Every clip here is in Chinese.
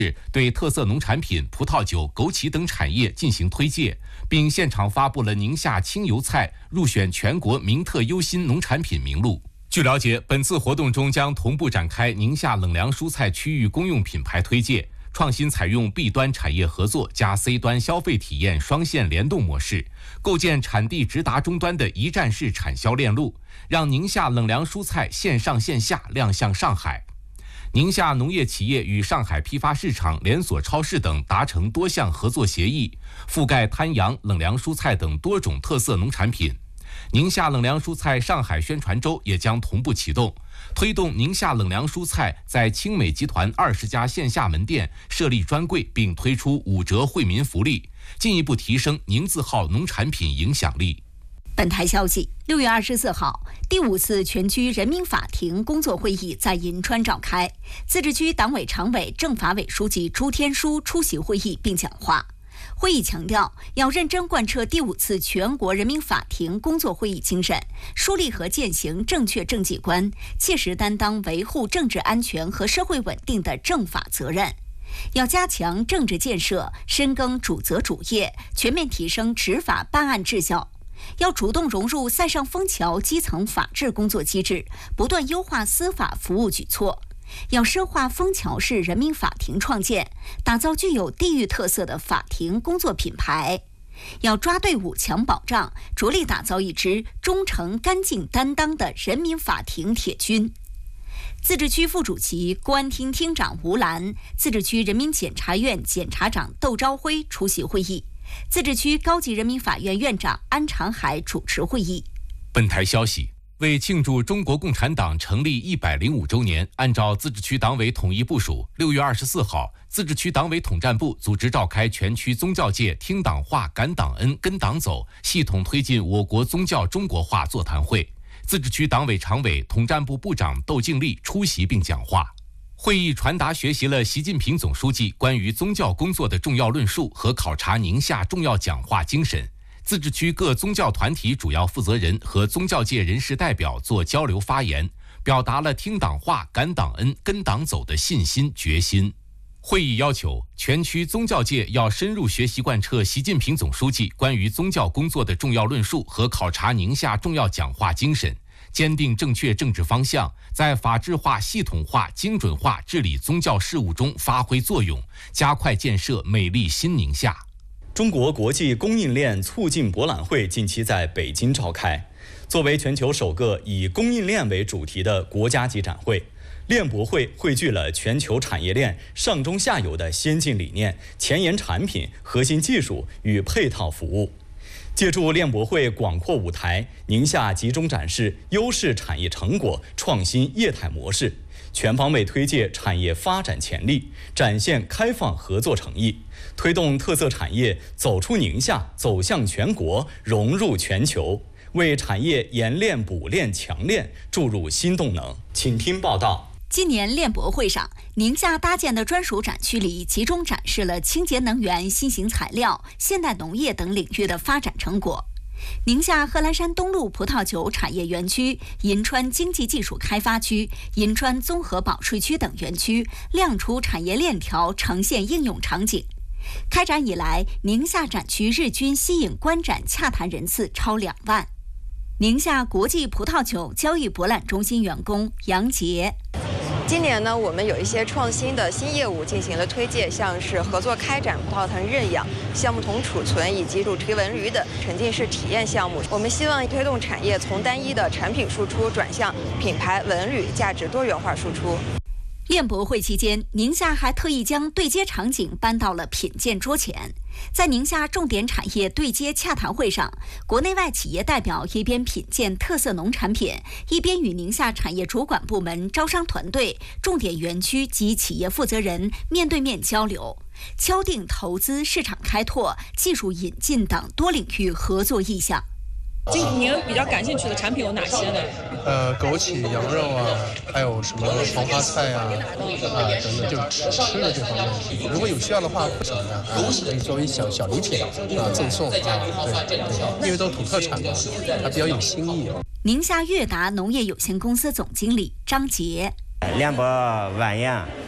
对特色农产品、葡萄酒、枸杞等产业进行推介，并现场发布了宁夏青油菜入选全国名特优新农产品名录。据了解，本次活动中将同步展开宁夏冷凉蔬菜区域公用品牌推介，创新采用 B 端产业合作加 C 端消费体验双线联动模式，构建产地直达终端的一站式产销链路，让宁夏冷凉蔬菜线上线下亮相上海。宁夏农业企业与上海批发市场、连锁超市等达成多项合作协议，覆盖滩羊、冷凉蔬菜等多种特色农产品。宁夏冷凉蔬菜上海宣传周也将同步启动，推动宁夏冷凉蔬菜在青美集团20家线下门店设立专柜，并推出5折惠民福利，进一步提升宁字号农产品影响力。 本台消息，6月24号，第5次全区人民法庭工作会议在银川召开，自治区党委常委、政法委书记朱天书出席会议并讲话。会议强调，要认真贯彻第5次全国人民法庭工作会议精神，树立和践行正确政绩观，切实担当维护政治安全和社会稳定的政法责任。要加强政治建设，深耕主责主业，全面提升执法办案质效。要主动融入塞上枫桥基层法治工作机制，不断优化司法服务举措。要深化枫桥市人民法庭创建，打造具有地域特色的法庭工作品牌。要抓队伍强保障，着力打造一支忠诚干净担当的人民法庭铁军。自治区副主席、公安厅厅长吴兰，自治区人民检察院检察长窦朝辉出席会议，自治区高级人民法院院长安长海主持会议。 本台消息，为庆祝中国共产党成立105周年，按照自治区党委统一部署，6月24号，自治区党委统战部组织召开全区宗教界听党话、感党恩、跟党走，系统推进我国宗教中国化座谈会。自治区党委常委、统战部部长窦敬丽出席并讲话。会议传达学习了习近平总书记关于宗教工作的重要论述和考察宁夏重要讲话精神。自治区各宗教团体主要负责人和宗教界人士代表做交流发言，表达了听党话、感党恩、跟党走的信心决心。会议要求全区宗教界要深入学习贯彻习近平总书记关于宗教工作的重要论述和考察宁夏重要讲话精神，坚定正确政治方向，在法治化、系统化、精准化治理宗教事务中发挥作用，加快建设美丽新宁夏。 中国国际供应链促进博览会近期在北京召开，作为全球首个以供应链为主题的国家级展会，链博会汇聚了全球产业链上中下游的先进理念、前沿产品、核心技术与配套服务。借助链博会广阔舞台，宁夏集中展示优势产业成果、创新业态模式，全方位推介产业发展潜力，展现开放合作诚意，推动特色产业走出宁夏，走向全国，融入全球，为产业研链补链强链注入新动能。请听报道。 今年链博会上，宁夏搭建的专属展区里集中展示了清洁能源、新型材料、现代农业等领域的发展成果。宁夏贺兰山东路葡萄酒产业园区、银川经济技术开发区、银川综合保税区等园区亮出产业链条呈现应用场景。开展以来，宁夏展区日均吸引观展洽谈人次超2万。宁夏国际葡萄酒交易博览中心员工杨杰。 今年呢，我们有一些创新的新业务进行了推介，像是合作开展葡萄藤认养、橡木桶储存以及主题文旅等沉浸式体验项目。我们希望推动产业从单一的产品输出转向品牌文旅价值多元化输出。 链博会期间，宁夏还特意将对接场景搬到了品鉴桌前。在宁夏重点产业对接洽谈会上，国内外企业代表一边品鉴特色农产品，一边与宁夏产业主管部门、招商团队、重点园区及企业负责人面对面交流，敲定投资、市场开拓、技术引进等多领域合作意向。 今年比较感兴趣的产品有哪些呢？ 枸杞、羊肉啊，还有什么黄花菜啊，等等，就吃的这方面。如果有需要的话，不少的，可以作为小礼品赠送啊，对，因为都土特产嘛，它比较有新意。 宁夏悦达农业有限公司总经理张杰。 链博晚宴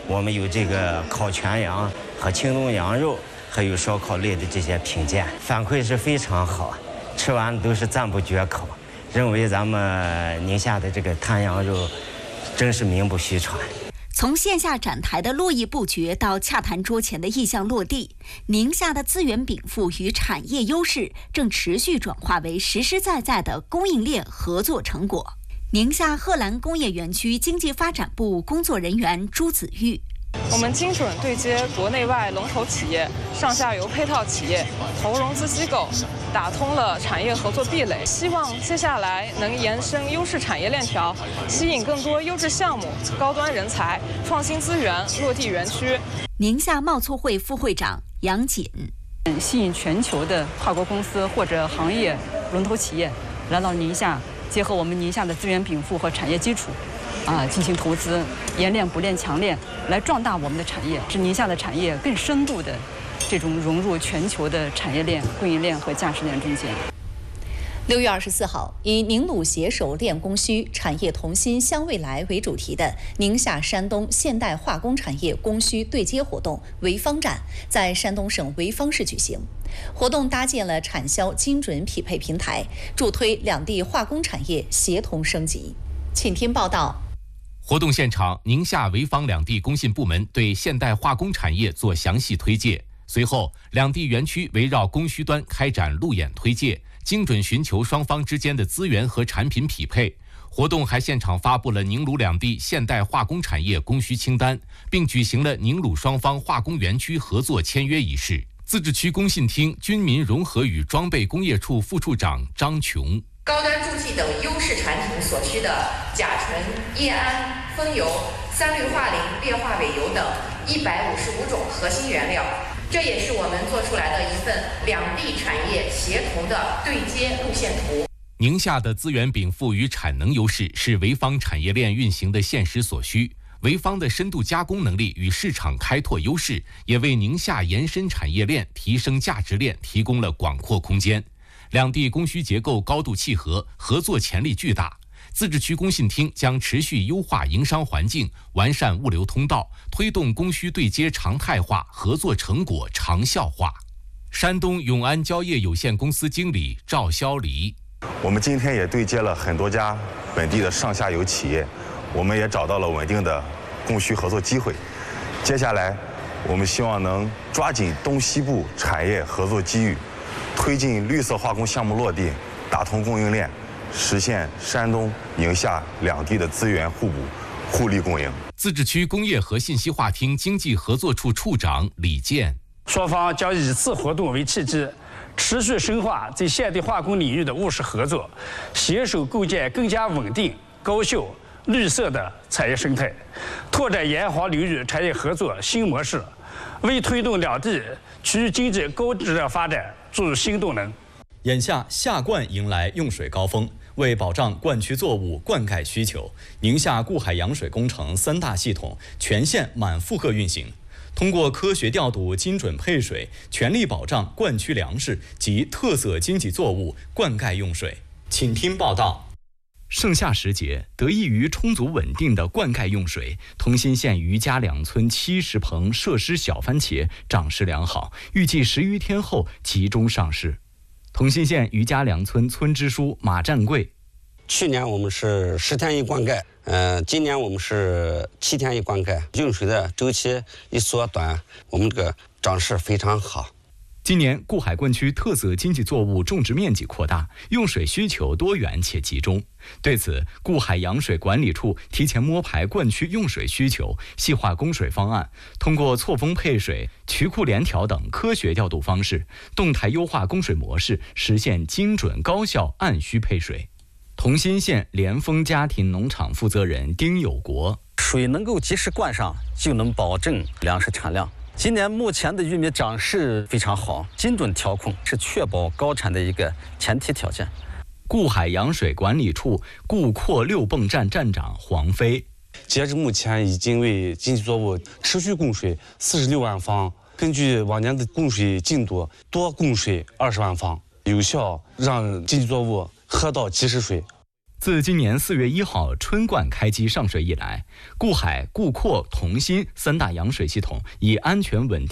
我们有这个烤全羊和清炖羊肉，还有烧烤类的这些品鉴，反馈是非常好，吃完都是赞不绝口，认为咱们宁夏的这个滩羊肉真是名不虚传。 从线下展台的络绎不绝到洽谈桌前的意向落地，宁夏的资源禀赋与产业优势正持续转化为实实在在的供应链合作成果。宁夏贺兰工业园区经济发展部工作人员朱子玉： 我们精准对接国内外龙头企业、上下游配套企业、投融资机构，打通了产业合作壁垒，希望接下来能延伸优势产业链条，吸引更多优质项目、高端人才、创新资源落地园区。 宁夏贸促会副会长杨锦： 吸引全球的跨国公司或者行业龙头企业来到宁夏，结合我们宁夏的资源禀赋和产业基础，进行投资，研炼、补炼、强炼，来壮大我们的产业，使宁夏的产业更深度的这种融入全球的产业链、供应链和价值链中间。 6月24号，以“宁鲁携手练供需，产业同心向未来”为主题的宁夏山东现代化工产业供需对接活动“潍坊展”在山东省潍坊市举行。活动搭建了产销精准匹配平台，助推两地化工产业协同升级。请听报道。 活动现场，宁夏潍坊两地工信部门对现代化工产业做详细推介。随后，两地园区围绕供需端开展路演推介，精准寻求双方之间的资源和产品匹配。活动还现场发布了宁鲁两地现代化工产业供需清单，并举行了宁鲁双方化工园区合作签约仪式。自治区工信厅军民融合与装备工业处副处长张琼： 高端助剂等优势产品所需的甲醇、液氨、风油、三氯化磷、劣化尾油等155种核心原料，这也是我们做出来的一份两地产业协同的对接路线图。 宁夏的资源禀赋与产能优势是潍坊产业链运行的现实所需。潍坊的深度加工能力与市场开拓优势，也为宁夏延伸产业链、提升价值链提供了广阔空间。两地供需结构高度契合，合作潜力巨大。自治区工信厅将持续优化营商环境，完善物流通道，推动供需对接常态化，合作成果长效化。山东永安蕉业有限公司经理赵肖黎： 我们今天也对接了很多家本地的上下游企业，我们也找到了稳定的供需合作机会。接下来，我们希望能抓紧东西部产业合作机遇，推进绿色化工项目落地，打通供应链，实现山东、宁夏两地的资源互补、互利共赢。 自治区工业和信息化厅经济合作处处长李健： 双方将以此活动为契机，持续深化在现代化工领域的务实合作，携手构建更加稳定、高效、绿色的产业生态，拓展沿黄领域产业合作新模式，为推动两地区域经济高质量发展注入新动能。 眼下夏灌迎来用水高峰，为保障灌区作物灌溉需求，宁夏固海洋水工程3大系统全线满负荷运行。通过科学调度、精准配水，全力保障灌区粮食及特色经济作物灌溉用水。请听报道。盛夏时节，得益于充足稳定的灌溉用水，同心县余家两村70棚设施小番茄长势良好，预计10余天后集中上市。同心县余家两村村支书马占贵： 去年我们是10天一灌溉，今年我们是7天一灌溉，用水的周期一缩短，我们这个长势非常好。 今年固海灌区特色经济作物种植面积扩大，用水需求多元且集中。对此，固海洋水管理处提前摸排灌区用水需求，细化供水方案，通过错峰配水、渠库联调等科学调度方式，动态优化供水模式，实现精准高效按需配水。同心县联丰家庭农场负责人丁有国： 水能够及时灌上，就能保证粮食产量。今年目前的玉米长势非常好，精准调控是确保高产的一个前提条件。固海洋水管理处固扩6泵站站长黄飞： 截至目前，已经为经济作物持续供水46万方，根据往年的供水进度，多供水20万方，有效让经济作物喝到及时水。 自今年4月1号春灌开机上水以来，固海、固扩、同心3大扬水系统以安全稳定